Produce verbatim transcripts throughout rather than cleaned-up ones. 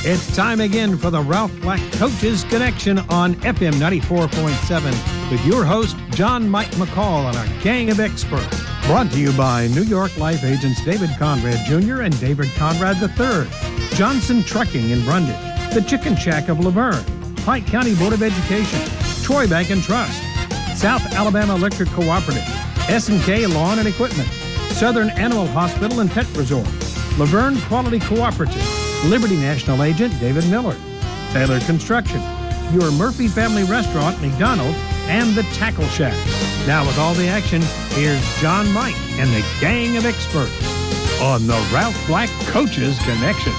It's time again for the Ralph Black Coaches Connection on F M ninety-four point seven with your host, John Mike McCall, and our gang of experts. Brought to you by New York Life agents David Conrad Junior and David Conrad the third, Johnson Trucking in Brundage, the Chicken Shack of Laverne, Pike County Board of Education, Troy Bank and Trust, South Alabama Electric Cooperative, S and K Lawn and Equipment, Southern Animal Hospital and Pet Resort, Laverne Quality Cooperative, Liberty National Agent David Miller, Taylor Construction, your Murphy Family Restaurant, McDonald's, and the Tackle Shack. Now with all the action, here's John Mike and the gang of experts on the Ralph Black Coaches Connection.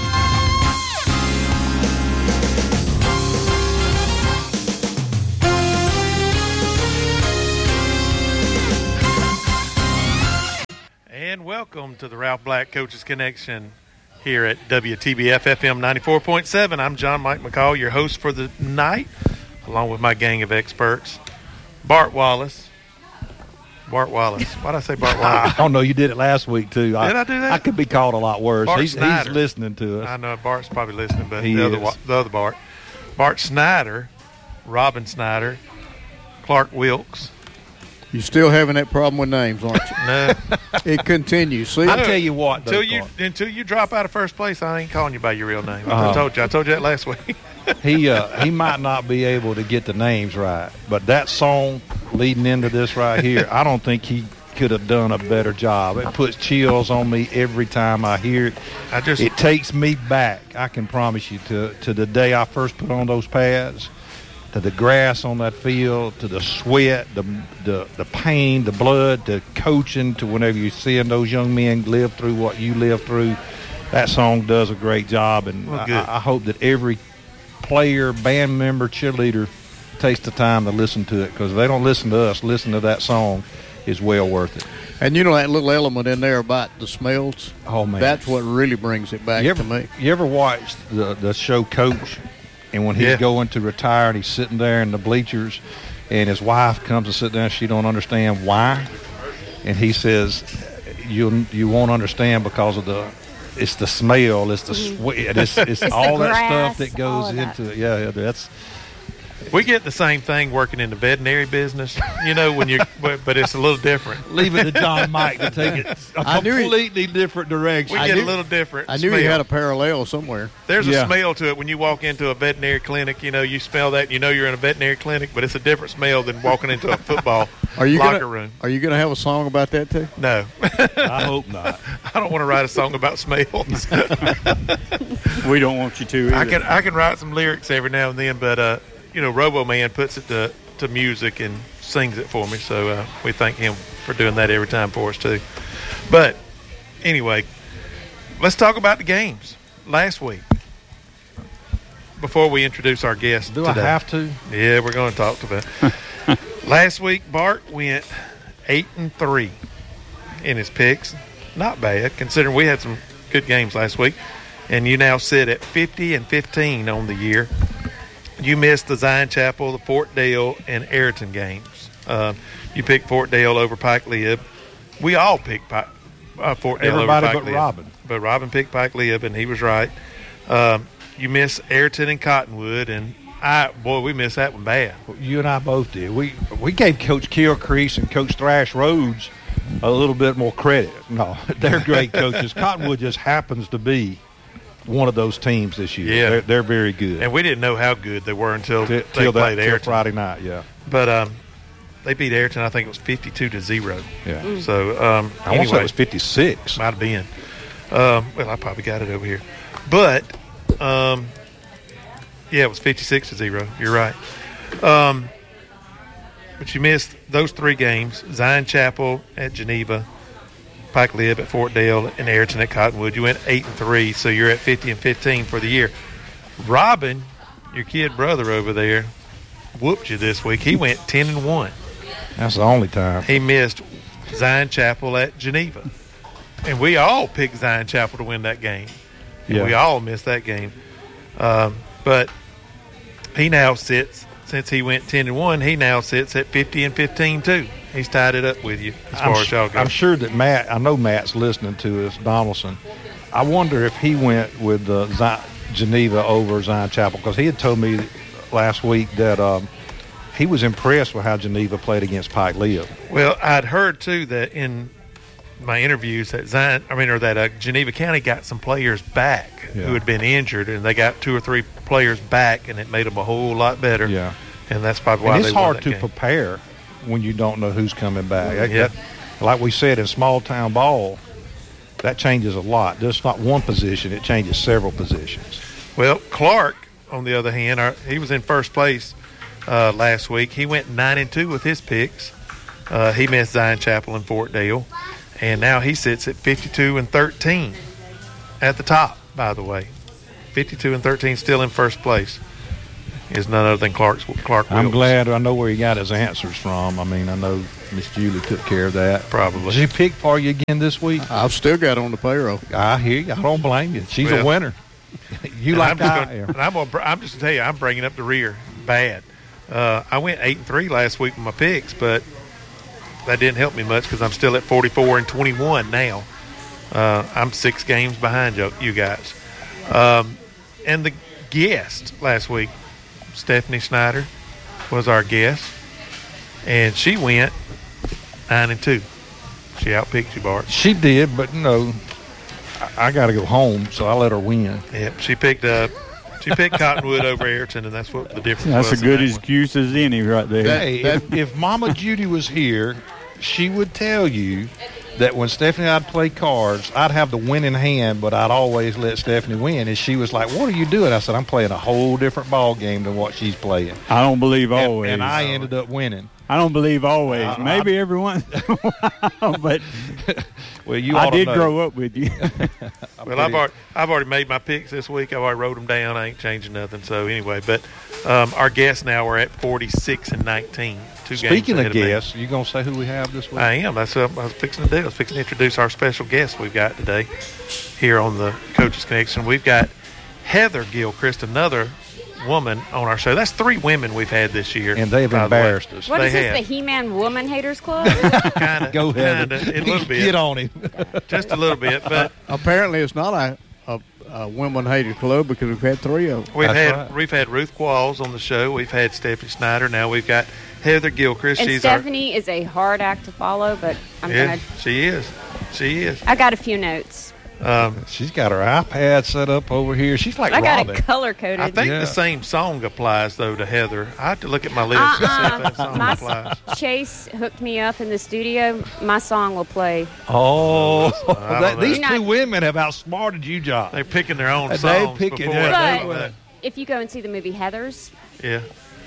And welcome to the Ralph Black Coaches Connection here at W T B F F M ninety-four point seven. I'm John Mike McCall, your host for the night, along with my gang of experts, Bart Wallace. Bart Wallace. Why did I say Bart Wallace? I don't know. You did it last week, too. Did I, I do that? I could be called a lot worse. Bart He's, he's listening to us. I know. Bart's probably listening, but he the is. other, the other Bart. Bart Snyder, Robin Snyder, Clark Wilkes. You're still having that problem with names, aren't you? No. It continues. See, I'll tell you what, though, until you Clark. until you drop out of first place, I ain't calling you by your real name. Uh-huh. I told you. I told you that last week. he uh, he might not be able to get the names right, but that song leading into this right here, I don't think he could have done a better job. It puts chills on me every time I hear it. I just it takes me back, I can promise you, to, to the day I first put on those pads, to the grass on that field, to the sweat, the the the pain, the blood, the coaching, to whenever you're seeing those young men live through what you lived through. That song does a great job, and well, I, I hope that every player, band member, cheerleader takes the time to listen to it, because if they don't listen to us, listen to that song is well worth it. and you know that little element in there about the smells? Oh, man. That's what really brings it back You ever, to me. you ever watched the, the show Coach? And when he's Yeah. going to retire and he's sitting there in the bleachers and his wife comes to sit down, she don't understand why. And he says, you you won't understand because of the, it's the smell, it's the sweat, it's, it's, It's all the that grass, stuff that all goes of that. into it. Yeah, yeah, that's, We get the same thing working in the veterinary business, you know, when you, but, but it's a little different. leave it to John Mike to take it a I knew he- completely different direction. We I get knew- a little different. I knew smell. he had a parallel somewhere. There's Yeah. a smell to it when you walk into a veterinary clinic. You know, you smell that, and you know you're in a veterinary clinic, but it's a different smell than walking into a football Are you locker gonna, room. Are you going to have a song about that too? No, I hope not. I don't want to write a song about smells. We don't want you to either. I can I can write some lyrics every now and then, but uh, you know, Robo Man puts it to to music and sings it for me. So uh, we thank him for doing that every time for us too. But anyway, let's talk about the games last week before we introduce our guest. Do today. I have to? Yeah, we're going to talk about it. Last week, Bart went eight and three in his picks. Not bad, considering we had some good games last week. And you now sit at fifty and fifteen on the year. You missed the Zion Chapel, the Fort Dale, and Ayrton games. Uh, you picked Fort Dale over Pike Lib. We all picked Pike, uh, Fort Dale Everybody over Pike but Lib. Robin. But Robin picked Pike Lib, and he was right. Um, you missed Ayrton and Cottonwood, and I boy, we missed that one bad. You and I both did. We we gave Coach Kilcrease and Coach Thrash Rhodes a little bit more credit. No, they're great coaches. Cottonwood just happens to be one of those teams this year. Yeah. They're, they're very good. And we didn't know how good they were until T- they till that played till Ayrton. Friday night, yeah. But um, they beat Ayrton. I think it was fifty-two to zero. Yeah. So um, I want to say anyway, it was fifty-six. might have been. Um, well, I probably got it over here, but um, yeah, it was fifty-six to zero. You're right. Um, but you missed those three games: Zion Chapel at Geneva, Pike Lib at Fort Dale, and Ayrton at Cottonwood. You went eight and three, so you're at fifty and fifteen for the year. Robin, your kid brother over there, whooped you this week. He went ten and one. That's the only time. He missed Zion Chapel at Geneva, and we all picked Zion Chapel to win that game. And Yeah. we all missed that game. Um, but he now sits, since he went ten and one, he now sits at fifty and fifteen too. He's tied it up with you as far I'm, as y'all su- go. I'm sure that Matt, I know Matt's listening to us, Donaldson. I wonder if he went with uh, Zion, Geneva over Zion Chapel, because he had told me last week that um, he was impressed with how Geneva played against Pike Leo. Well, I'd heard too that in my interviews that Zion, I mean, or that uh, Geneva County got some players back Yeah. who had been injured, and they got two or three players back, and it made them a whole lot better. Yeah. And that's probably why And it's they won hard that to game. prepare when you don't know who's coming back. That- Yeah. that- like we said, in small-town ball, that changes a lot. Just not one position. It changes several positions. Well, Clark, on the other hand, our, he was in first place uh, last week. He went nine and two with his picks. Uh, he missed Zion Chapel and Fort Dale, and now he sits at fifty-two and thirteen at the top. By the way, fifty-two and thirteen, still in first place. Is none other than Clark's Clark. I'm Wilkes. glad I know where he got his answers from. I mean, I know Miss Julie took care of that. Probably. Did she pick for you again this week? I've still got on the payroll. I hear you. I don't blame you. She's Well, a winner. You And like I'm just I gonna, am. and I'm gonna, br- I'm just to tell you, I'm bringing up the rear bad. Uh, I went eight and three last week with my picks, but that didn't help me much because I'm still at forty-four and twenty-one now. Uh, I'm six games behind you, you guys. Um, and the guest last week, Stephanie Snyder, was our guest, and she went nine and two. She outpicked you, Bart. She did, but no, I, I got to go home, so I let her win. Yep, she picked up. She picked Cottonwood over Ayrton, and that's what the difference That's was. a in good that one. excuse as any right there. That- Hey, if, if Mama Judy was here, she would tell you that when Stephanie and I'd play cards, I'd have the winning hand, but I'd always let Stephanie win. And she was like, "What are you doing?" I said, "I'm playing a whole different ball game than what she's playing." I don't believe And, always. and I ended up winning. I don't believe always. I- Maybe every once in a while, but Well, you I ought to did know. grow up with you. Well, I've already, I've already made my picks this week. I've already wrote them down. I ain't changing nothing. So anyway, but um, our guests now are at forty-six and nineteen. Two Speaking games of ahead me. guests, you gonna say who we have this week? I am. That's what I was fixing to do. I was fixing to introduce our special guest we've got today here on the Coaches Connection. We've got Heather Gilchrist, another woman on our show. That's three women we've had this year. And they've by the way. embarrassed us. What They is this, had. the He-Man Woman Haters Club? Kinda, Go ahead. kinda, a little bit. Get on him. Just a little bit. But Apparently, it's not a, a, a women hated club because we've had three of them. we've That's had right. we've had Ruth Qualls on the show. We've had Stephanie Snyder. Now we've got Heather Gilchrist. and She's Stephanie is a hard act to follow, but I'm our yeah. gonna. She is. She is. I got a few notes. Um, She's got her iPad set up over here. She's like I got Robin. it color coded. I think Yeah. the same song applies though to Heather. I have to look at my list and see if that Uh-uh. song My applies. Chase hooked me up in the studio. My song will play. Oh, I that, don't these know. two women have outsmarted you, Josh. They're picking their own They songs picking before it. I But- think that. If you go and see the movie Heathers, Yeah.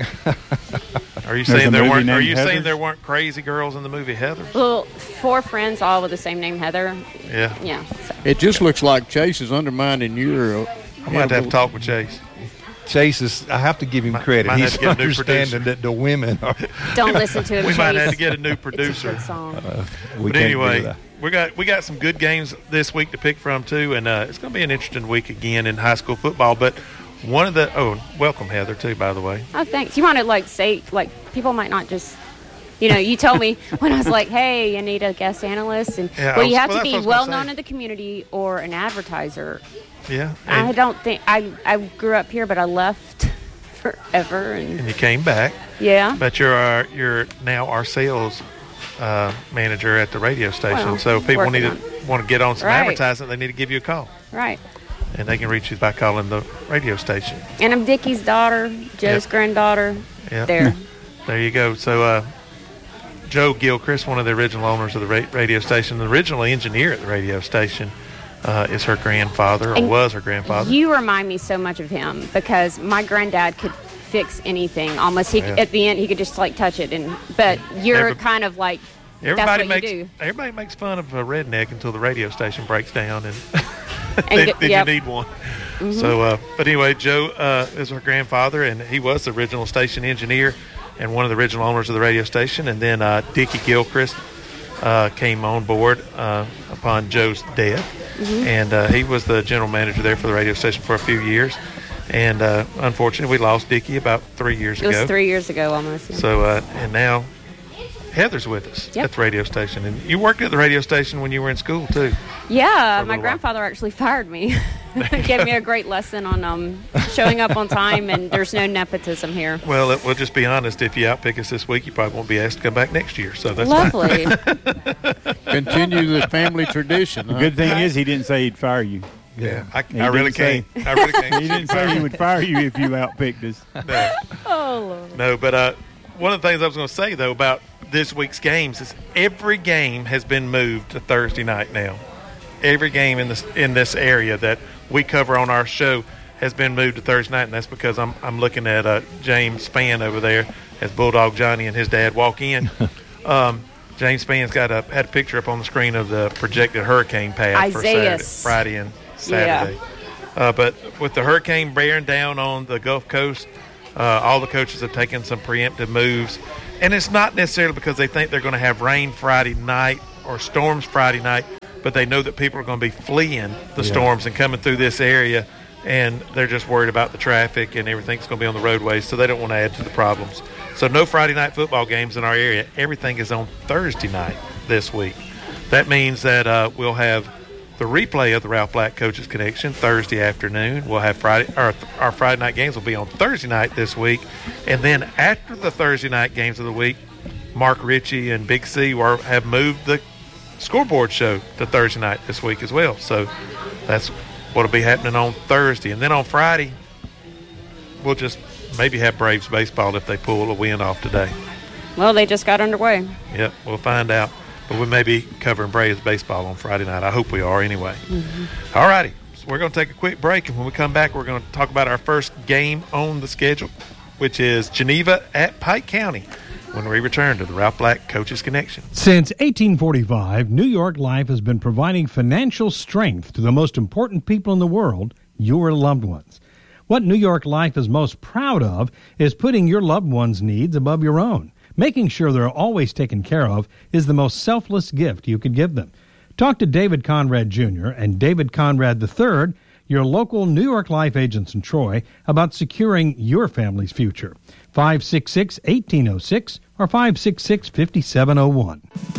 Are you There's saying a there movie weren't? Are named you saying Heathers? there weren't crazy girls in the movie Heather? well, four friends all with the same name, Heather. Yeah. Yeah. So, It just looks like Chase is undermining your. Uh, I'm gonna have to have a talk with Chase. Chase is, I have to give him Might- credit. might have He's to get a new understanding producer. that the women are. don't listen to him. We might have to Chase. get a new It's a producer. good song. We But can't do anyway, that. we got we got some good games this week to pick from too, and uh, it's going to be an interesting week again in high school football. But one of the oh, welcome Heather too, by the way. Oh, thanks. You want to like say like people might not just. You know, you told me when I was like, "Hey, you need a guest analyst," and Yeah, I well, you was- have well, to that's be what I was well gonna known say. in the community or an advertiser. Yeah, I and, don't think I I grew up here, but I left forever, and and you came back, yeah, but you're our, you're now our sales uh, manager at the radio station. Well, so if people working need on to want to get on some Right. advertising, they need to give you a call, right. and they can reach you by calling the radio station. And I'm Dickie's daughter, Joe's Yep. granddaughter. Yeah. There, There you go. So, uh, Joe Gilchrist, one of the original owners of the ra- radio station, the original engineer at the radio station, uh, is her grandfather, or And was her grandfather. you remind me so much of him because my granddad could fix anything. Almost, he Yeah. at the end he could just like touch it, and but you're Every- kind of like everybody that's what makes you do. everybody makes fun of a redneck until the radio station breaks down, and, And then, get- then yep. you need one. So, uh, but anyway, Joe uh, is her grandfather, and he was the original station engineer and one of the original owners of the radio station. And then uh, Dickie Gilchrist uh, came on board uh, upon Joe's death, and uh, he was the general manager there for the radio station for a few years. And uh, unfortunately, we lost Dickie about three years It was ago. three years ago almost. yeah. So, uh, and now Heather's with us Yep. at the radio station. And you worked at the radio station when you were in school, too. Yeah, For a my little grandfather actually fired me. Gave me a great lesson on um, showing up on time, and there's no nepotism here. Well, it, we'll just be honest. If you outpick us this week, you probably won't be asked to come back next year. So that's Lovely. fine. Continue the family tradition. The Huh? good thing is he didn't say he'd fire you. Yeah, I, He I really didn't can't. I really can't. He didn't say he would fire you if you outpicked us. No, Oh, Lord. no, but uh, one of the things I was going to say, though, about this week's games is every game has been moved to Thursday night now. Every game in this in this area that we cover on our show has been moved to Thursday night, and that's because I'm I'm looking at uh, James Spann over there as Bulldog Johnny and his dad walk in. um, James Spann's got a had a picture up on the screen of the projected hurricane path for Saturday, Isaias. Friday and Saturday. Uh, but with the hurricane bearing down on the Gulf Coast, uh, all the coaches have taken some preemptive moves. And it's not necessarily because they think they're going to have rain Friday night or storms Friday night, but they know that people are going to be fleeing the Yeah. storms and coming through this area, and they're just worried about the traffic and everything's going to be on the roadways, so they don't want to add to the problems. So no Friday night football games in our area. Everything is on Thursday night this week. That means that uh, we'll have the replay of the Ralph Black Coaches Connection Thursday afternoon. We'll have Friday, our, our Friday night games will be on Thursday night this week. And then after the Thursday night games of the week, Mark Ritchie and Big C were, have moved the scoreboard show to Thursday night this week as well. So that's what'll be happening on Thursday. And then on Friday, we'll just maybe have Braves baseball if they pull a win off today. Well, they just got underway. Yep, we'll find out. But we may be covering Braves baseball on Friday night. I hope we are anyway. Mm-hmm. All righty. So we're going to take a quick break, and when we come back, we're going to talk about our first game on the schedule, which is Geneva at Pike County, when we return to the Ralph Black Coaches Connection. Since eighteen forty-five, New York Life has been providing financial strength to the most important people in the world, your loved ones. What New York Life is most proud of is putting your loved ones' needs above your own. Making sure they're always taken care of is the most selfless gift you could give them. Talk to David Conrad Junior and David Conrad the third, your local New York Life agents in Troy, about securing your family's future. five six six, one eight zero six or five six six, five seven zero one.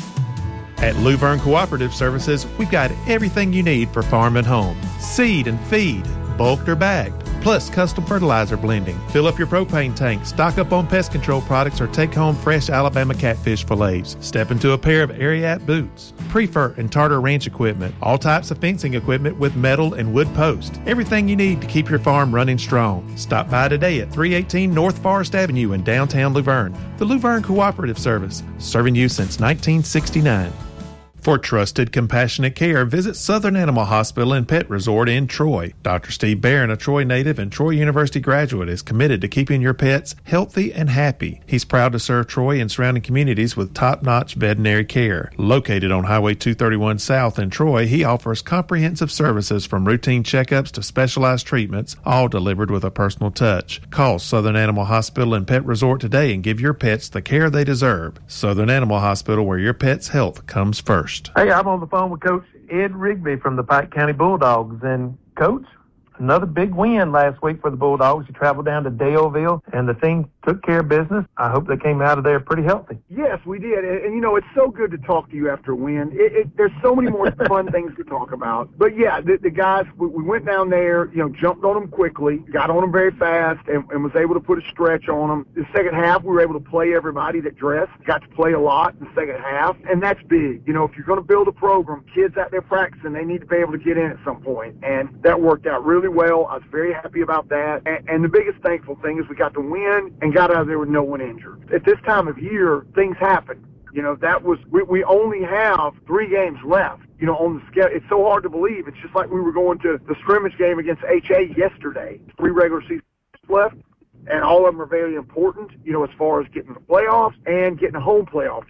At Luverne Cooperative Services, we've got everything you need for farm and home. Seed and feed, bulked or bagged, plus custom fertilizer blending. Fill up your propane tank, stock up on pest control products, or take home fresh Alabama catfish fillets. Step into a pair of Ariat boots, Prefer and Tartar Ranch equipment, all types of fencing equipment with metal and wood post. Everything you need to keep your farm running strong. Stop by today at three eighteen North Forest Avenue in downtown Luverne. The Luverne Cooperative Service, serving you since nineteen sixty-nine. For trusted, compassionate care, visit Southern Animal Hospital and Pet Resort in Troy. Doctor Steve Barron, a Troy native and Troy University graduate, is committed to keeping your pets healthy and happy. He's proud to serve Troy and surrounding communities with top-notch veterinary care. Located on Highway two thirty-one South in Troy, he offers comprehensive services from routine checkups to specialized treatments, all delivered with a personal touch. Call Southern Animal Hospital and Pet Resort today and give your pets the care they deserve. Southern Animal Hospital, where your pet's health comes first. Hey, I'm on the phone with Coach Ed Rigby from the Pike County Bulldogs. And, Coach, another big win last week for the Bulldogs. You traveled down to Daleville, and the team took care of business. I hope they came out of there pretty healthy. Yes, we did. And, and, you know, it's so good to talk to you after a win. It, it, there's so many more fun things to talk about. But, yeah, the, the guys, we, we went down there, you know, jumped on them quickly, got on them very fast, and, and was able to put a stretch on them. The second half, we were able to play everybody that dressed, got to play a lot in the second half, and that's big. You know, if you're going to build a program, kids out there practicing, they need to be able to get in at some point. And that worked out really well. I was very happy about that. And, and the biggest thankful thing is we got to win and got out of there with no one injured. At this time of year, things happen. You know, that was, we, we only have three games left, you know, on the schedule. It's so hard to believe. It's just like we were going to the scrimmage game against H A yesterday. Three regular seasons left, and all of them are very important, you know, as far as getting the playoffs and getting a home playoff game.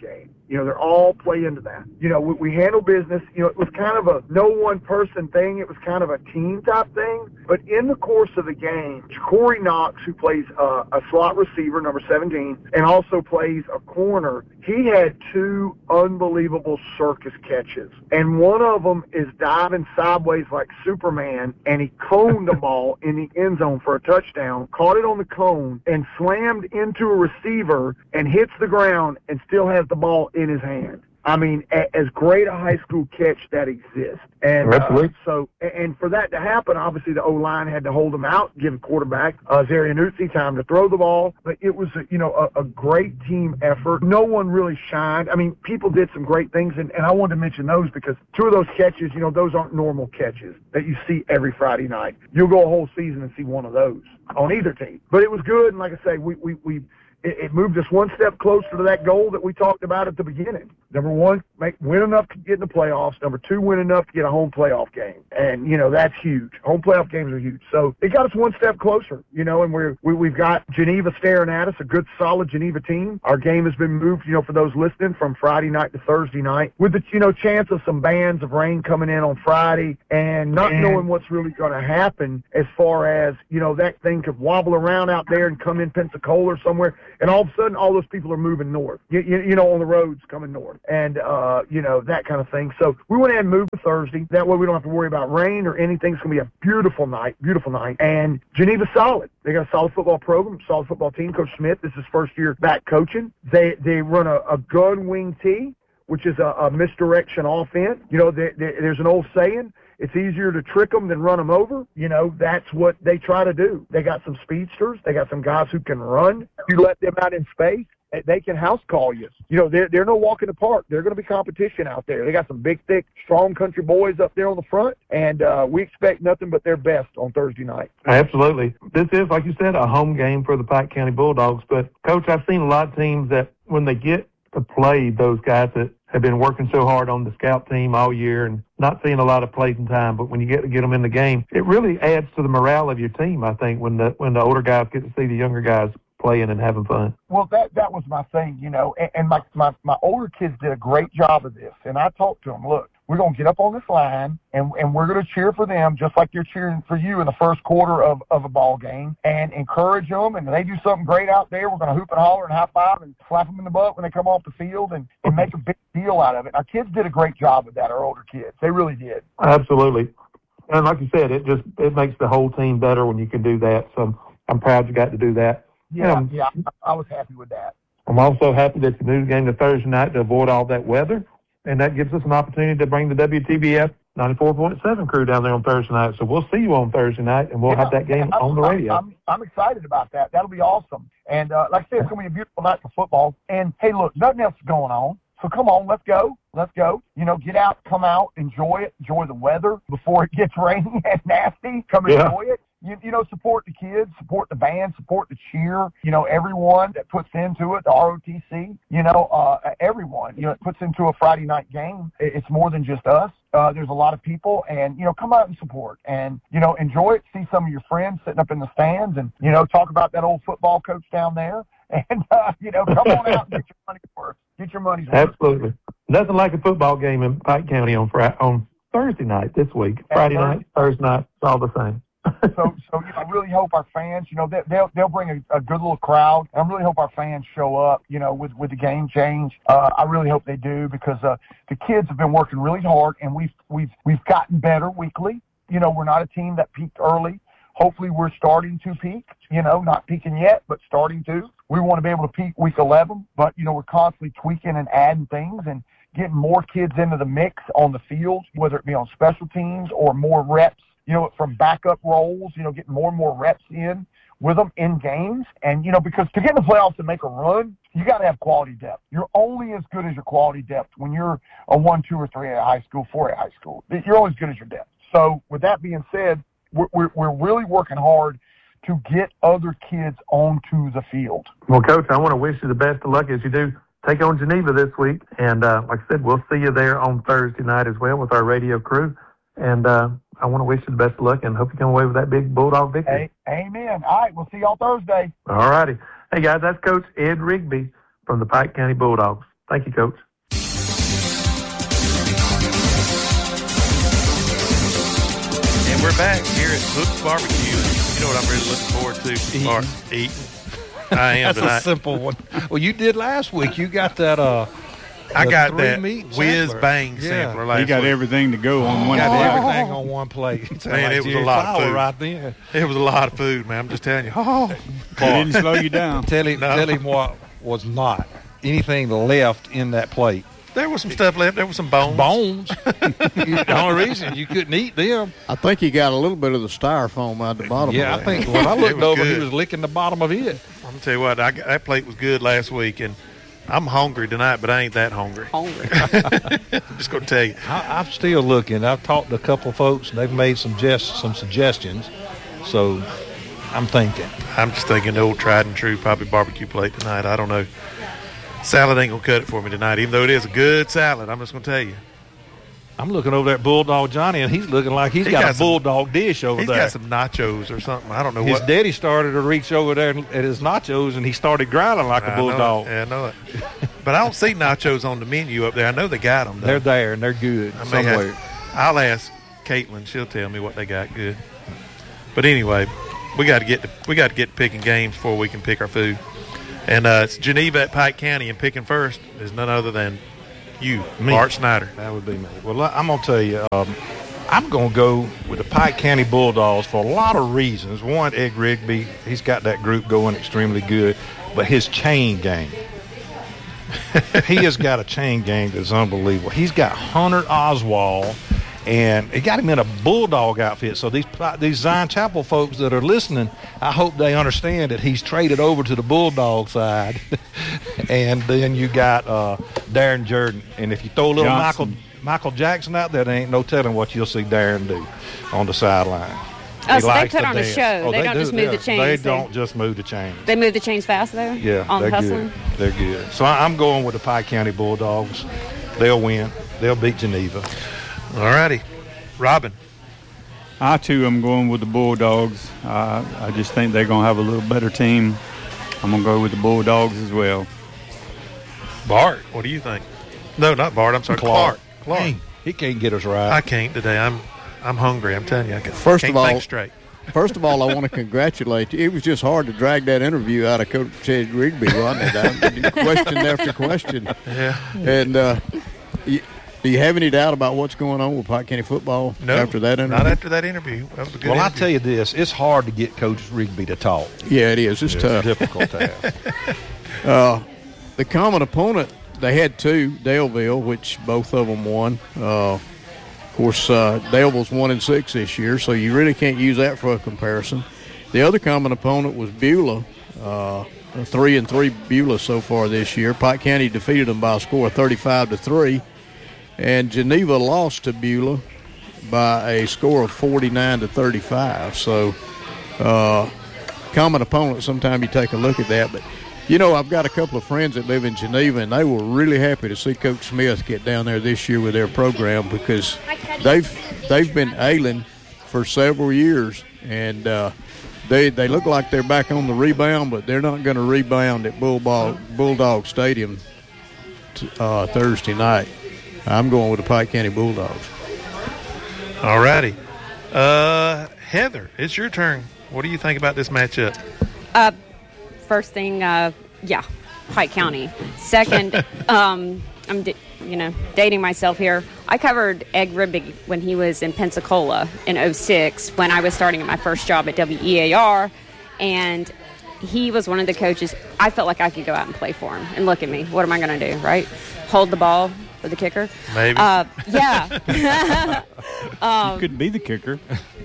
You know, they're all play into that. You know, we, we handle business. You know, it was kind of a no one person thing. It was kind of a team type thing. But in the course of the game, Corey Knox, who plays uh, a slot receiver, number seventeen, and also plays a corner, he had two unbelievable circus catches. And one of them is diving sideways like Superman, and he coned the ball in the end zone for a touchdown, caught it on the cone, and slammed into a receiver and hits the ground and still has the ball in his hand. I mean, a, as great a high school catch that exists. And Absolutely. Uh, so, and for that to happen, obviously the O-line had to hold him out, give the quarterback, uh, Zarian Uzi, time to throw the ball. But it was, a, you know, a, a great team effort. No one really shined. I mean, people did some great things, and, and I wanted to mention those because two of those catches, you know, those aren't normal catches that you see every Friday night. You'll go a whole season and see one of those on either team. But it was good, and like I say, we, we, we it moved us one step closer to that goal that we talked about at the beginning. Number one, make win enough to get in the playoffs. Number two, win enough to get a home playoff game. And, you know, that's huge. Home playoff games are huge. So it got us one step closer, you know, and we're, we, we've got Geneva staring at us, a good, solid Geneva team. Our game has been moved, you know, for those listening, from Friday night to Thursday night with the, you know, chance of some bands of rain coming in on Friday and not and, knowing what's really going to happen as far as, you know, that thing could wobble around out there and come in Pensacola or somewhere. And all of a sudden, all those people are moving north, you, you, you know, on the roads coming north, and, uh, you know, that kind of thing. So we went ahead and moved to Thursday. That way we don't have to worry about rain or anything. It's going to be a beautiful night, beautiful night. And Geneva's solid. They got a solid football program, solid football team. Coach Smith, this is his first year back coaching. They they run a, a gun wing tee, which is a, a misdirection offense. You know, they, they, there's an old saying, it's easier to trick them than run them over. You know, that's what they try to do. They got some speedsters. They got some guys who can run. You let them out in space, they can house call you. You know, they're, they're no walk in the park. They're going to be competition out there. They got some big, thick, strong country boys up there on the front, and uh, we expect nothing but their best on Thursday night. Absolutely. This is, like you said, a home game for the Pike County Bulldogs. But, Coach, I've seen a lot of teams that when they get to play those guys that have been working so hard on the scout team all year and not seeing a lot of playing time, but when you get to get them in the game, it really adds to the morale of your team, I think, when the when the older guys get to see the younger guys playing and having fun. Well, that that was my thing, you know, and, and my, my, my older kids did a great job of this, and I talked to them, look, we're going to get up on this line, and, and we're going to cheer for them just like you're cheering for you in the first quarter of, of a ball game, and encourage them, and if they do something great out there, we're going to hoop and holler and high-five and slap them in the butt when they come off the field and, and make a big deal out of it. Our kids did a great job of that, our older kids. They really did. Absolutely. And like you said, it just it makes the whole team better when you can do that, so I'm proud you got to do that. Yeah, um, yeah, I was happy with that. I'm also happy that you moved the game to Thursday night to avoid all that weather, and that gives us an opportunity to bring the W T B F ninety-four point seven crew down there on Thursday night. So we'll see you on Thursday night, and we'll yeah, have that game I'm, on the radio. I'm, I'm, I'm excited about that. That'll be awesome. And uh, like I said, it's going to be a beautiful night for football. And, hey, look, nothing else is going on. So come on, let's go. Let's go. You know, get out, come out, enjoy it, enjoy the weather before it gets rainy and nasty. Come yeah. enjoy it. You, you know, support the kids, support the band, support the cheer, you know, everyone that puts into it, the R O T C, you know, uh, everyone, you know, it puts into a Friday night game. It's more than just us. Uh, there's a lot of people, and, you know, come out and support and, you know, enjoy it. See some of your friends sitting up in the stands and, you know, talk about that old football coach down there. And, uh, you know, come on out and get your money's worth. Get your money's worth. Absolutely. Nothing like a football game in Pike County on Friday, on Thursday night this week. Friday night, Thursday night, it's all the same. so, so you know, I really hope our fans, you know, they, they'll they'll bring a, a good little crowd. I really hope our fans show up, you know, with, with the game change. Uh, I really hope they do because uh, the kids have been working really hard, and we've we've we've gotten better weekly. You know, we're not a team that peaked early. Hopefully, we're starting to peak. You know, not peaking yet, but starting to. We want to be able to peak week eleven, but you know, we're constantly tweaking and adding things and getting more kids into the mix on the field, whether it be on special teams or more reps. You know, from backup roles, you know, getting more and more reps in with them in games. And, you know, because to get in the playoffs and make a run, you got to have quality depth. You're only as good as your quality depth when you're a one, two, or three at high school, four at high school. You're only as good as your depth. So with that being said, we're, we're, we're really working hard to get other kids onto the field. Well, Coach, I want to wish you the best of luck as you do take on Geneva this week. And uh, like I said, we'll see you there on Thursday night as well with our radio crew. And uh, I want to wish you the best of luck and hope you come away with that big Bulldog victory. Hey, amen. All right, we'll see y'all Thursday. All righty. Hey, guys, that's Coach Ed Rigby from the Pike County Bulldogs. Thank you, Coach. we're back here at Hook's Barbecue. You know what I'm really looking forward to? Eating. Bar- eating. I am That's tonight. a simple one. Well, you did last week. You got that. Uh, I the got three that meat whiz sampler. bang Yeah. sampler last He got week. everything to go on one got plate. everything on one plate. It Man, it was a Jerry lot of Fowler food. right then. It was a lot of food, man. I'm just telling you. Oh, It didn't slow you down. Tell him, No. tell him what was not anything left in that plate. there was some stuff left. There was some bones. Bones. The only reason you couldn't eat them. I think he got a little bit of the styrofoam out the bottom Yeah, I of that. think when I It looked was over, good. he was licking the bottom of it. I'm gonna tell you what. I, got- that plate was good last week, and I'm hungry tonight, but I ain't that hungry. Hungry. I'm just gonna tell you. I, I'm still looking. I've talked to a couple of folks, and they've made some just some suggestions. So I'm thinking. I'm just thinking the old tried and true probably barbecue plate tonight. I don't know. Salad ain't gonna cut it for me tonight, even though it is a good salad. I'm just gonna tell you. I'm looking over at Bulldog Johnny, and he's looking like he's He got, got a some- Bulldog dish over He's there. got some nachos or something. I don't know His what. daddy started to reach over there at his nachos, and he started growling like I a know bulldog. it. Yeah, I know it. But I don't see nachos on the menu up there. I know they got them. Though. They're there, and they're good I may somewhere. have- I'll ask Caitlin. She'll tell me what they got good. But anyway, we got to get to, we got to get to picking games before we can pick our food. And uh, it's Geneva at Pike County, and picking first is none other than you, Me. Bart Snyder. That would be me. Well, I'm going to tell you, um, I'm going to go with the Pike County Bulldogs for a lot of reasons. One, Ed Rigby, he's got that group going extremely good, but his chain game. He has got a chain game that's unbelievable. He's got Hunter Oswald, and he got him in a Bulldog outfit. So these these Zion Chapel folks that are listening, I hope they understand that he's traded over to the Bulldog side. And then you got uh, Darren Jordan. And if you throw a little Michael Johnson. Michael Jackson out there, there ain't no telling what you'll see Darren do on the sideline. Oh, He so they likes put to on a dance. show. Oh, They don't do, just move the yeah. chains. They They- don't just move the chains. They move the chains fast though. Yeah, on they're hustling. good. They're good. So I- I'm going with the Pike County Bulldogs. They'll win. They'll beat Geneva. All righty. Robin. I, too, am going with the Bulldogs. Uh, I just think they're going to have a little better team. I'm going to go with the Bulldogs as well. Bart, what do you think? No, not Bart. I'm sorry, Clark. Clark. Hey, he can't get us right. I can't today. I'm I'm hungry. I'm telling you. I can't, First can't of all- think straight. First of all, I want to congratulate you. It was just hard to drag that interview out of Coach Ed Rigby, wasn't it? I- question after question. Yeah. And uh, you, do you have any doubt about what's going on with Pike County football No. after that interview? Not after that interview. That was a good Well, I interview. tell you this, it's hard to get Coach Rigby to talk. Yeah, it is. It's It's tough. a difficult task. Uh, the common opponent, they had two, Daleville, which both of them won. Uh, of course, uh, Daleville's one and six this year, so you really can't use that for a comparison. The other common opponent was Beulah, uh, three and three Beulah so far this year. Pike County defeated them by a score of thirty-five to three, and Geneva lost to Beulah by a score of forty-nine to thirty-five. So, uh, common opponent. Sometimes you take a look at that, but. You know, I've got a couple of friends that live in Geneva, and they were really happy to see Coach Smith get down there this year with their program because they've they've been ailing for several years, and uh, they they look like they're back on the rebound, but they're not going to rebound at Bulldog Bulldog Stadium t- uh, Thursday night. I'm going with the Pike County Bulldogs. All righty. Uh, Heather, it's your turn. What do you think about this matchup? Uh, first thing, uh, yeah, Pike County. Second, um, I'm, d- you know, dating myself here. I covered Ed Rigby when he was in Pensacola in oh six when I was starting at my first job at W E A R, and he was one of the coaches. I felt like I could go out and play for him. And look at me. What am I going to do, right? Hold the ball for the kicker? Maybe. Uh, yeah. you could be the kicker.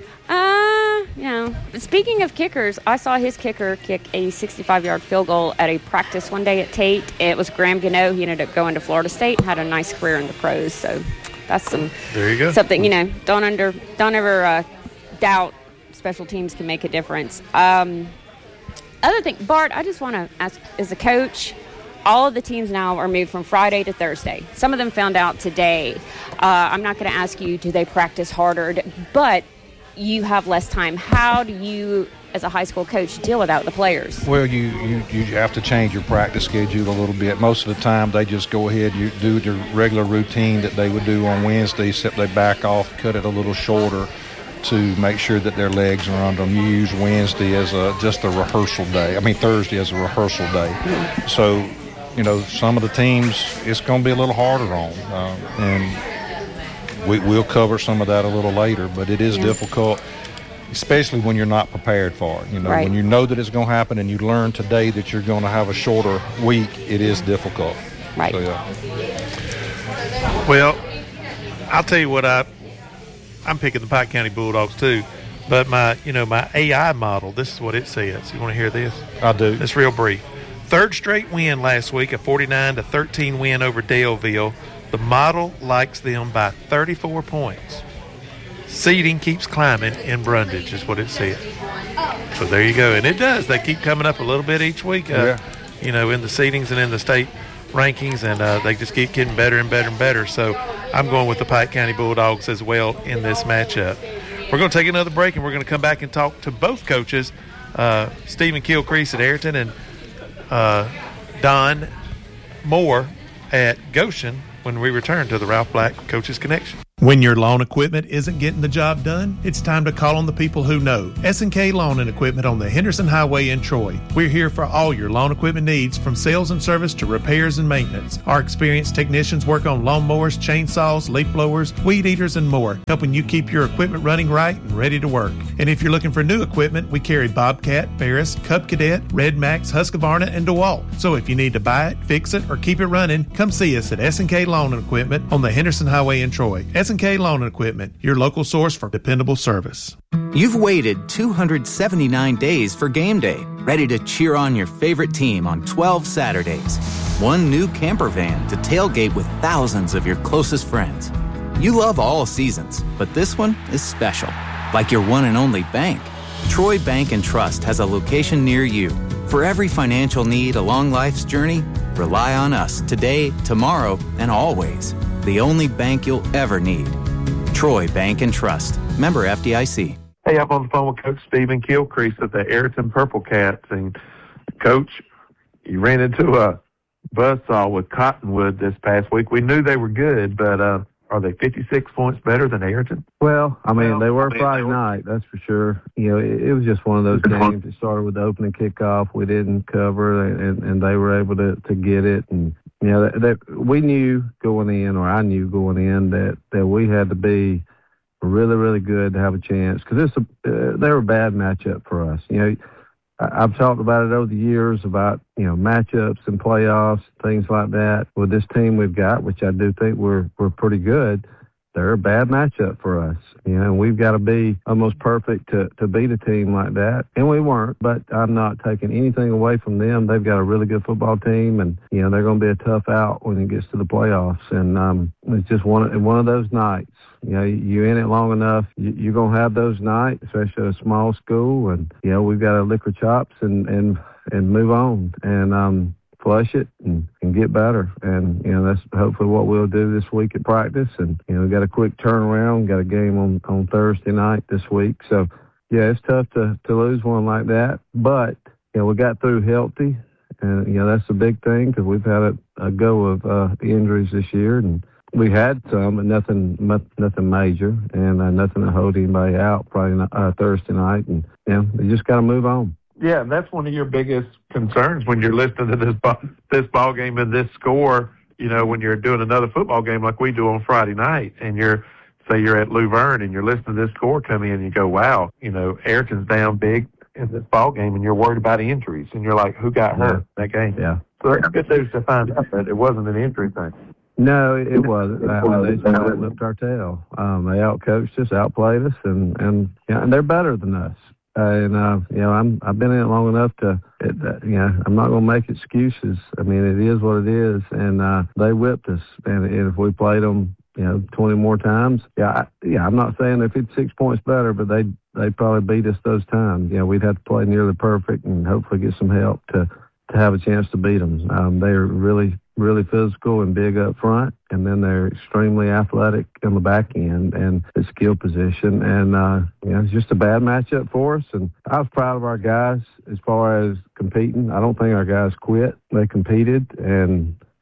Uh, you know, speaking of kickers, I saw his kicker kick a sixty-five-yard field goal at a practice one day at Tate. It was Graham Gano. He ended up going to Florida State and had a nice career in the pros. So that's some There you go. something, you know, don't under don't ever uh, doubt special teams can make a difference. Um, other thing, Bart, I just want to ask, as a coach, all of the teams now are moved from Friday to Thursday. Some of them found out today. Uh, I'm not going to ask you, do they practice harder? But you have less time. How do you, as a high school coach, deal with that with the players? Well, you, you, you have to change your practice schedule a little bit. Most of the time, they just go ahead, you do your regular routine that they would do on Wednesday, except they back off, cut it a little shorter to make sure that their legs are under them. You use Wednesday as a just a rehearsal day. I mean, Thursday as a rehearsal day. So, you know, some of the teams, it's going to be a little harder on. Um, and we, we'll cover some of that a little later, but it is yeah. difficult, especially when you're not prepared for it. You know, right. when you know that it's going to happen and you learn today that you're going to have a shorter week, it is difficult. Right. So, yeah. Well, I'll tell you what, I, I'm picking the Pike County Bulldogs too, but my, you know, my A I model, this is what it says. You want to hear this? I do. It's real brief. Third straight win last week, a forty-nine to thirteen win over Daleville. The model likes them by thirty-four points. Seeding keeps climbing in Brundage is what it said. So there you go. And it does. They keep coming up a little bit each week, uh, yeah. you know, in the seedings and in the state rankings, and uh, they just keep getting better and better and better. So I'm going with the Pike County Bulldogs as well in this matchup. We're going to take another break, and we're going to come back and talk to both coaches, uh, Stephen Kilcrease at Ayrton and uh, Don Moore at Goshen, when we return to the Ralph Black Coaches Connection. When your lawn equipment isn't getting the job done, it's time to call on the people who know. S and K Lawn and Equipment on the Henderson Highway in Troy. We're here for all your lawn equipment needs, from sales and service to repairs and maintenance. Our experienced technicians work on lawnmowers, chainsaws, leaf blowers, weed eaters, and more, helping you keep your equipment running right and ready to work. And if you're looking for new equipment, we carry Bobcat, Ferris, Cub Cadet, Red Max, Husqvarna, and DeWalt. So if you need to buy it, fix it, or keep it running, come see us at S and K Lawn and Equipment on the Henderson Highway in Troy. S and K Lawn and Equipment, your local source for dependable service. You've waited two hundred seventy-nine days for game day, ready to cheer on your favorite team on twelve Saturdays. One new camper van to tailgate with thousands of your closest friends. You love all seasons, but this one is special, like your one and only bank. Troy Bank and Trust has a location near you. For every financial need along life's journey, rely on us today, tomorrow, and always. The only bank you'll ever need. Troy Bank and Trust. Member F D I C. Hey, I'm on the phone with Coach Stephen Kilcrease of the Ayrton Purple Cats. And, Coach, you ran into a buzzsaw with Cottonwood this past week. We knew they were good, but uh, are they fifty-six points better than Ayrton? Well, I mean, well, they were I mean, Friday they were... night, that's for sure. You know, it, it was just one of those games. It started with the opening kickoff. We didn't cover, and, and they were able to, to get it. And, you know, that, that we knew going in, or I knew going in, that, that we had to be really, really good to have a chance, because it's a, uh, they were a bad matchup for us. You know, I, I've talked about it over the years about, you know, matchups and playoffs, things like that. With this team we've got, which I do think we're we're pretty good, they're a bad matchup for us. You know, and we've got to be almost perfect to, to beat a team like that. And we weren't, but I'm not taking anything away from them. They've got a really good football team, and, you know, they're going to be a tough out when it gets to the playoffs. And um, it's just one of, one of those nights. You know, you're in it long enough, you, you're going to have those nights, especially at a small school. And, you know, we've got to lick our chops and, and, and move on and um, flush it and, and get better. And, you know, that's hopefully what we'll do this week at practice. And, you know, we got a quick turnaround, got a game on, on Thursday night this week. So, yeah, it's tough to, to lose one like that. But, you know, we got through healthy. And, you know, that's a big thing, because we've had a, a go of uh, injuries this year. And we had some, but nothing nothing major, and uh, nothing to hold anybody out Friday uh, Thursday night. And, you know, we just got to move on. Yeah, that's one of your biggest concerns when you're listening to this ball, this ball game and this score. You know, when you're doing another football game like we do on Friday night, and you're, say you're at Luverne and you're listening to this score come in, and you go, wow, you know, Ayrton's down big in this ball game, and you're worried about injuries, and you're like, who got hurt yeah. that game? Yeah. So that's good news to find out that it wasn't an injury thing. No, it wasn't. I mean, they just out-whipped our tail. Um, they out-coached us, outplayed us, and and you know, and they're better than us. Uh, and uh, you know, I'm I've been in it long enough to, it, uh, you know, I'm not going to make excuses. I mean, it is what it is, and uh, they whipped us. And, and if we played them, you know, twenty more times, yeah, I, yeah, I'm not saying they're fifty-six points better, but they they probably beat us those times. You know, we'd have to play nearly perfect and hopefully get some help to to have a chance to beat them. Um, they're really. really physical and big up front, and then they're extremely athletic on the back end and the skill position. And, uh, you know, it's just a bad matchup for us. And I was proud of our guys as far as competing. I don't think our guys quit. They competed, and,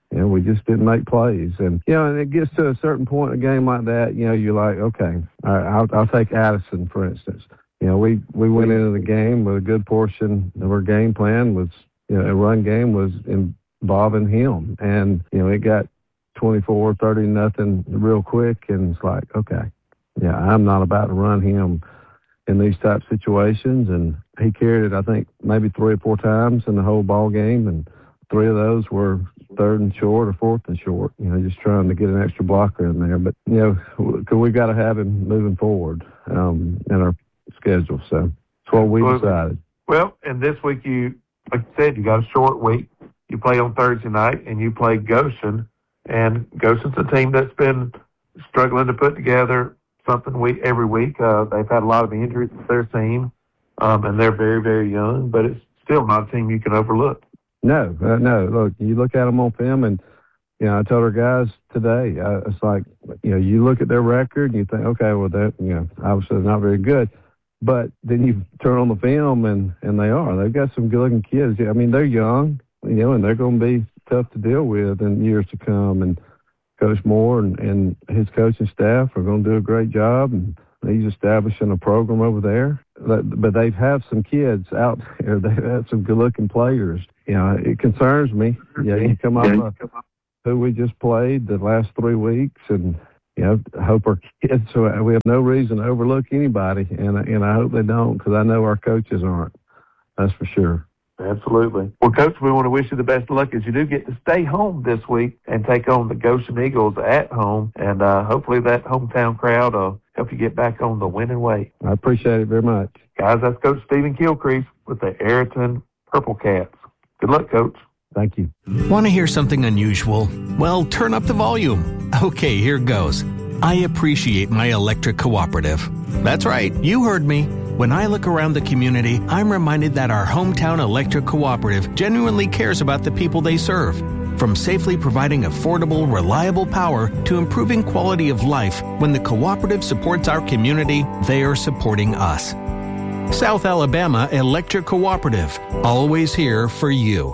You know, we just didn't make plays. And, you know, and it gets to a certain point in a game like that, you know, you're like, okay, all right, I'll, I'll take Addison, for instance. You know, we, we went into the game with a good portion of our game plan was, you know, a run game was involving him. And, you know, it got twenty-four, thirty, nothing real quick. And it's like, okay, yeah, I'm not about to run him in these type situations. And he carried it, I think, maybe three or four times in the whole ball game. And three of those were third and short or fourth and short, you know, just trying to get an extra blocker in there. But, you know, we got to have him moving forward um, in our schedule. So that's what we decided. Well, and this week you, like you said, you got a short week. You play on Thursday night, and you play Goshen. And Goshen's a team that's been struggling to put together something week every week. Uh, they've had a lot of injuries to their team, um, and they're very, very young, but it's still not a team you can overlook. No, uh, no. Look, you look at them on film, and, you know, I told our guys today, uh, it's like, you know, you look at their record, and you think, okay, well, that, you know, obviously they're not very good. But then you turn on the film, and, and they are. They've got some good-looking kids. I mean, they're young, you know, and they're going to be tough to deal with in years to come. And Coach Moore and, and his coaching staff are going to do a great job, and he's establishing a program over there. But, but they have some kids out there. They have some good-looking players. You know, it concerns me. Yeah, you come up with who we just played the last three weeks, and, you know, I hope our kids, so we have no reason to overlook anybody, and, and I hope they don't, because I know our coaches aren't. That's for sure. Absolutely. Well, Coach, we want to wish you the best of luck as you do get to stay home this week and take on the Goshen Eagles at home, and uh, hopefully that hometown crowd will help you get back on the winning way. I appreciate it very much. Guys, that's Coach Stephen Kilcrease with the Ayrton Purple Cats. Good luck, Coach. Thank you. Want to hear something unusual? Well, turn up the volume. Okay, here goes. I appreciate my electric cooperative. That's right, you heard me. When I look around the community, I'm reminded that our hometown electric cooperative genuinely cares about the people they serve. From safely providing affordable, reliable power to improving quality of life, when the cooperative supports our community, they are supporting us. South Alabama Electric Cooperative, always here for you.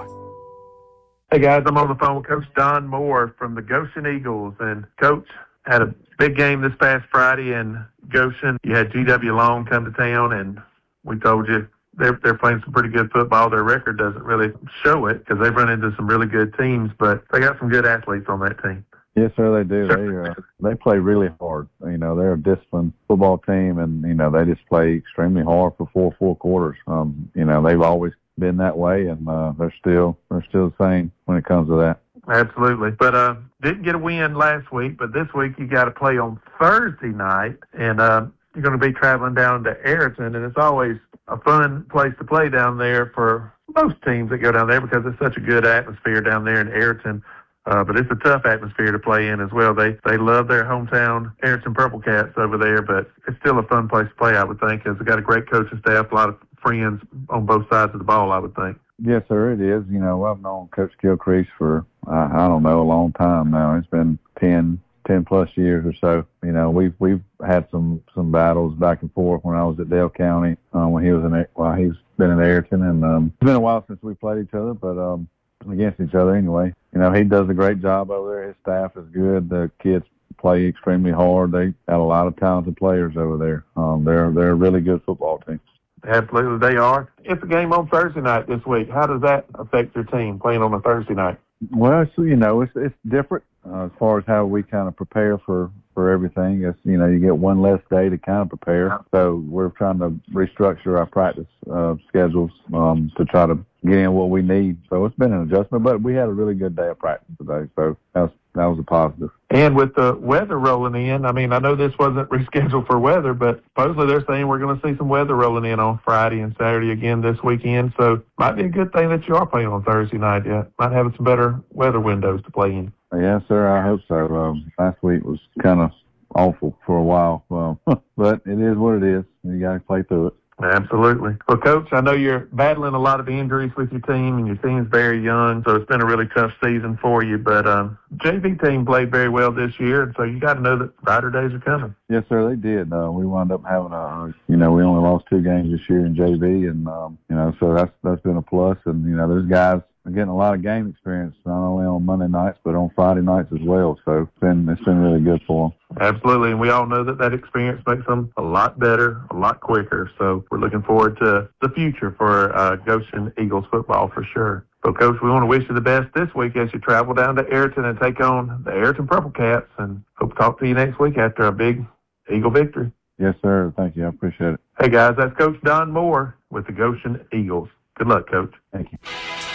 Hey guys, I'm on the phone with Coach Don Moore from the Goshen Eagles. And Coach, had a big game this past Friday in Goshen. You had G W Long come to town, and we told you they're, they're playing some pretty good football. Their record doesn't really show it because they've run into some really good teams, but they got some good athletes on that team. Yes, sir, they do. They uh, they play really hard. You know, they're a disciplined football team, and, you know, they just play extremely hard for four full quarters. Um, you know, they've always been that way, and uh, they're still they're still the same when it comes to that. Absolutely. But uh, didn't get a win last week, but this week you got to play on Thursday night, and uh, you're going to be traveling down to Ayrton, and it's always a fun place to play down there for most teams that go down there because it's such a good atmosphere down there in Ayrton. Uh, but it's a tough atmosphere to play in as well. They they love their hometown Ayrton Purple Cats over there, but it's still a fun place to play, I would think, because they've got a great coaching staff, a lot of friends on both sides of the ball, I would think. Yes, sir, it is. You know, I've known Coach Kilcrease for, uh, I don't know, a long time now. It's been ten, ten plus years or so. You know, we've we've had some, some battles back and forth when I was at Dale County, um, when he was in, well, he's been in Ayrton, and um, it's been a while since we played each other, but um, against each other anyway. You know, he does a great job over there. His staff is good. The kids play extremely hard. They got a lot of talented players over there. Um, they're they're a really good football team. Absolutely, they are. It's a game on Thursday night this week. How does that affect your team playing on a Thursday night? Well, so, you know, it's it's different uh, as far as how we kind of prepare for, for everything. It's, you know, you get one less day to kind of prepare. So we're trying to restructure our practice uh, schedules um, to try to get in what we need. So it's been an adjustment, but we had a really good day of practice today. So that was, that was a positive. And with the weather rolling in, I mean, I know this wasn't rescheduled for weather, but supposedly they're saying we're going to see some weather rolling in on Friday and Saturday again this weekend. So might be a good thing that you are playing on Thursday night. Yeah, might have some better weather windows to play in. Yes, sir. I hope so. Um, last week was kind of awful for a while, um, but it is what it is. You got to play through it. Absolutely. Well, Coach, I know you're battling a lot of injuries with your team, and your team's very young, so it's been a really tough season for you. But um, J V team played very well this year, and so you got to know that brighter days are coming. Yes, sir, they did. Uh, we wound up having a, you know, we only lost two games this year in J V, and um, you know, so that's that's been a plus. And you know, there's guys getting a lot of game experience, not only on Monday nights, but on Friday nights as well. So it's been, it's been really good for them. Absolutely, and we all know that that experience makes them a lot better, a lot quicker. So we're looking forward to the future for uh, Goshen Eagles football for sure. So, Coach, we want to wish you the best this week as you travel down to Ayrton and take on the Ayrton Purple Cats, and hope to talk to you next week after a big Eagle victory. Yes, sir. Thank you. I appreciate it. Hey, guys, that's Coach Don Moore with the Goshen Eagles. Good luck, Coach. Thank you.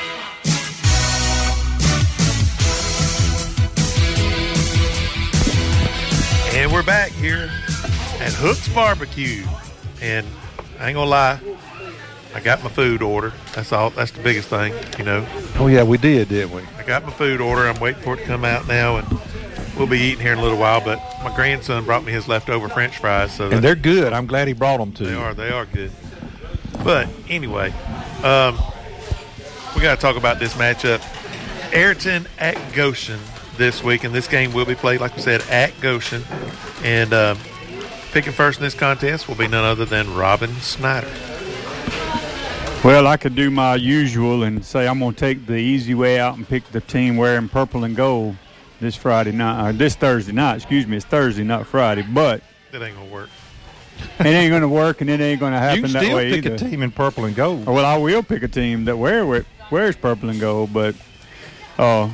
And we're back here at Hook's Barbecue. And I ain't gonna lie, I got my food order. That's all. That's the biggest thing, you know. Oh, yeah, we did, didn't we? I got my food order. I'm waiting for it to come out now, and we'll be eating here in a little while. But my grandson brought me his leftover French fries. So and they're good. I'm glad he brought them to They you. are. They are good. But anyway, um, we got to talk about this matchup. Ayrton at Goshen this week, and this game will be played, like we said, at Goshen. And um, picking first in this contest will be none other than Robin Snyder. Well, I could do my usual and say I'm going to take the easy way out and pick the team wearing purple and gold this Friday night, or this Thursday night. Excuse me, it's Thursday, not Friday. But it ain't going to work. It ain't going to work, and it ain't going to happen you can that still way pick either. a team in purple and gold. Well, I will pick a team that wear wears purple and gold, but uh,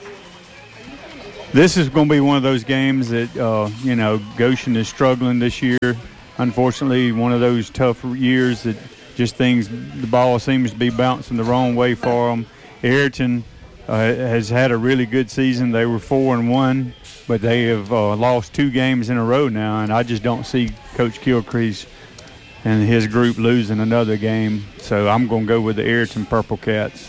this is going to be one of those games that, uh, you know, Goshen is struggling this year. Unfortunately, one of those tough years that just things, the ball seems to be bouncing the wrong way for them. Ayrton uh, has had a really good season. They were four and one, but they have uh, lost two games in a row now, and I just don't see Coach Gilcrease and his group losing another game. So I'm going to go with the Ayrton Purple Cats.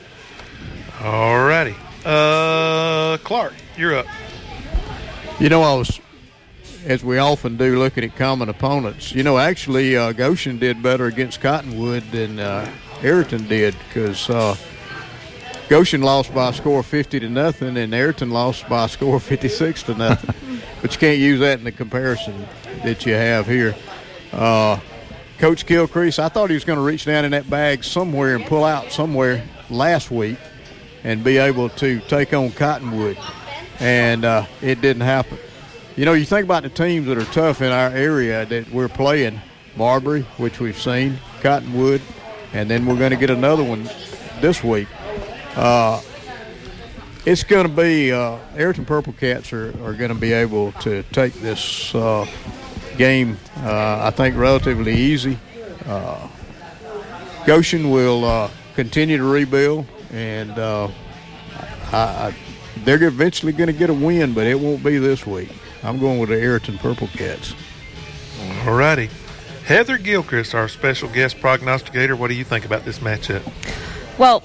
All righty. Uh, Clark, you're up. You know, I was, as we often do, looking at common opponents. You know, actually, uh, Goshen did better against Cottonwood than uh, Ayrton did, because uh, Goshen lost by a score of fifty to nothing, and Ayrton lost by a score of fifty-six to nothing. But you can't use that in the comparison that you have here. Uh, Coach Gilcrease, I thought he was going to reach down in that bag somewhere and pull out somewhere last week and be able to take on Cottonwood, and uh, it didn't happen. You know, you think about the teams that are tough in our area that we're playing, Marbury, which we've seen, Cottonwood, and then we're going to get another one this week. Uh, it's going to be uh, Ayrton Purple Cats are, are going to be able to take this uh, game, uh, I think, relatively easy. Uh, Goshen will uh, continue to rebuild, and uh, I, I, they're eventually going to get a win, but it won't be this week. I'm going with the Ayrton Purple Cats. All righty. Heather Gilchrist, our special guest prognosticator, what do you think about this matchup? Well,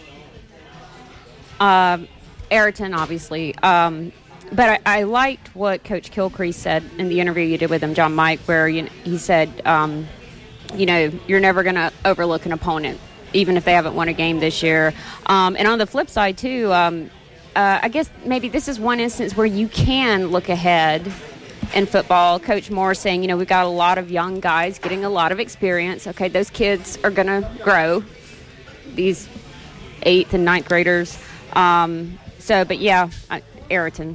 uh, Ayrton, obviously. Um, but I, I liked what Coach Gilcrease said in the interview you did with him, John Mike, where you, he said, um, you know, you're never going to overlook an opponent, even if they haven't won a game this year. Um, and on the flip side, too, um, uh, I guess maybe this is one instance where you can look ahead in football. Coach Moore saying, you know, we've got a lot of young guys getting a lot of experience. Okay, those kids are going to grow, these eighth and ninth graders. Um, so, but, yeah, uh, Ayrton.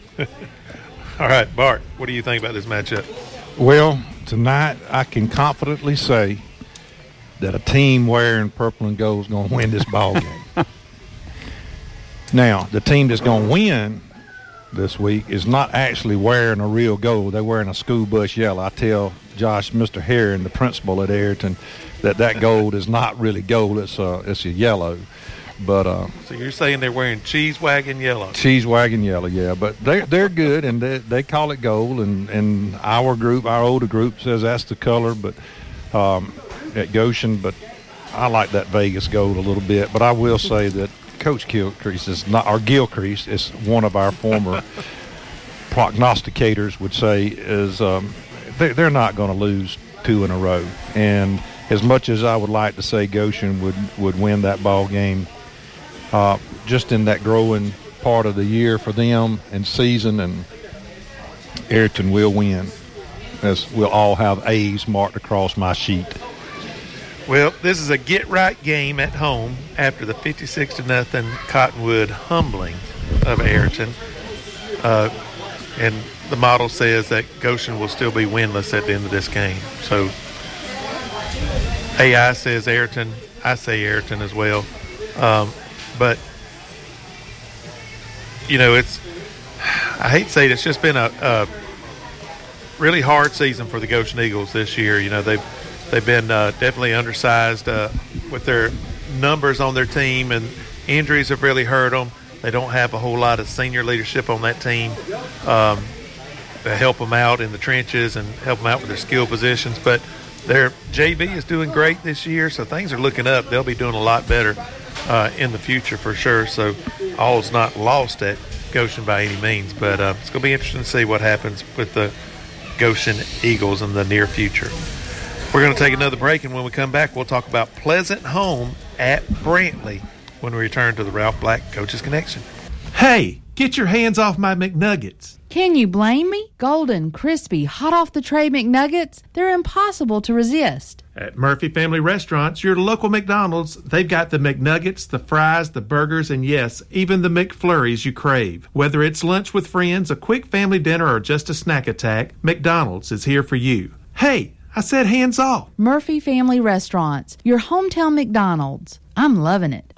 All right, Bart, what do you think about this matchup? Well, tonight I can confidently say that a team wearing purple and gold is going to win this ball game. Now, the team that's going to win this week is not actually wearing a real gold. They're wearing a school bus yellow. I tell Josh, Mister Herron, the principal at Ayrton, that that gold is not really gold. It's a, it's a yellow. But uh, so you're saying they're wearing cheese wagon yellow? Cheese wagon yellow, yeah. But they're, they're good, and they, they call it gold. And, and our group, our older group, says that's the color. But um, at Goshen, but I like that Vegas gold a little bit. But I will say that Coach Gilcrease is not, or Gilcrease is one of our former prognosticators would say is um, they're, they're not going to lose two in a row. And as much as I would like to say Goshen would, would win that ball game, uh, just in that growing part of the year for them and season, and Ayrton will win, as we'll all have A's marked across my sheet. Well, this is a get-right game at home after the fifty-six to nothing Cottonwood humbling of Ayrton. Uh, and the model says that Goshen will still be winless at the end of this game. So A I says Ayrton. I say Ayrton as well. Um, but, you know, it's I hate to say it, it's just been a, a really hard season for the Goshen Eagles this year. You know, they've they've been uh, definitely undersized uh, with their numbers on their team, and injuries have really hurt them. They don't have a whole lot of senior leadership on that team um, to help them out in the trenches and help them out with their skill positions. But their J V is doing great this year, so things are looking up. They'll be doing a lot better uh, in the future for sure. So all's not lost at Goshen by any means, but uh, it's going to be interesting to see what happens with the Goshen Eagles in the near future. We're going to take another break, and when we come back, we'll talk about Pleasant Home at Brantley when we return to the Ralph Black Coaches Connection. Hey, get your hands off my McNuggets. Can you blame me? Golden, crispy, hot off the tray McNuggets, they're impossible to resist. At Murphy Family Restaurants, your local McDonald's, they've got the McNuggets, the fries, the burgers, and yes, even the McFlurries you crave. Whether it's lunch with friends, a quick family dinner, or just a snack attack, McDonald's is here for you. Hey, I said hands off. Murphy Family Restaurants, your hometown McDonald's. I'm loving it.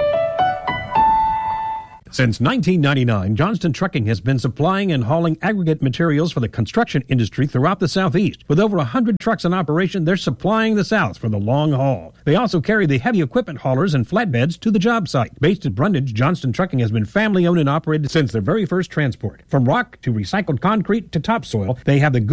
Since nineteen ninety-nine, Johnston Trucking has been supplying and hauling aggregate materials for the construction industry throughout the Southeast. With over one hundred trucks in operation, they're supplying the South for the long haul. They also carry the heavy equipment haulers and flatbeds to the job site. Based at Brundage, Johnston Trucking has been family-owned and operated since their very first transport. From rock to recycled concrete to topsoil, they have the good